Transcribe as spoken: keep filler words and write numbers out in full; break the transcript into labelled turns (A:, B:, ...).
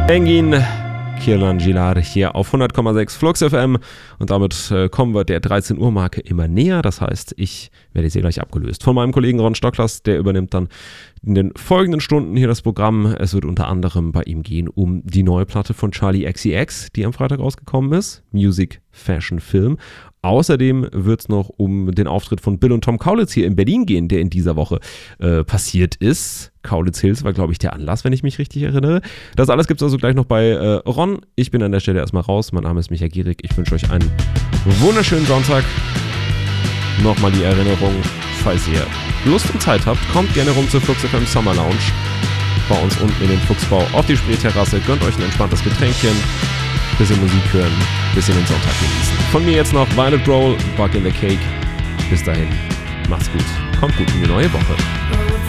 A: Engin Kirlan Gilar hier auf hundert Komma sechs Flux F M und damit äh, kommen wir der dreizehn Uhr Marke immer näher. Das heißt, ich werde jetzt hier gleich abgelöst von meinem Kollegen Ron Stocklers, der übernimmt dann in den folgenden Stunden hier das Programm. Es wird unter anderem bei ihm gehen um die neue Platte von Charli X C X, die am Freitag rausgekommen ist, Music, Fashion, Film. Außerdem wird es noch um den Auftritt von Bill und Tom Kaulitz hier in Berlin gehen, der in dieser Woche äh, passiert ist. Kaulitz Hills war, glaube ich, der Anlass, wenn ich mich richtig erinnere. Das alles gibt es also gleich noch bei äh, Ron. Ich bin an der Stelle erstmal raus. Mein Name ist Michael Gierig. Ich wünsche euch einen wunderschönen Sonntag. Nochmal die Erinnerung, falls ihr Lust und Zeit habt, kommt gerne rum zur Flux F M Summer Lounge. Bei uns unten in den Fuchsbau auf die Spreeterrasse. Gönnt euch ein entspanntes Getränkchen. Bisschen Musik hören, bisschen den Sonntag genießen. Von mir jetzt noch Violet Roll, Bug in the Cake. Bis dahin, macht's gut, kommt gut in die neue Woche.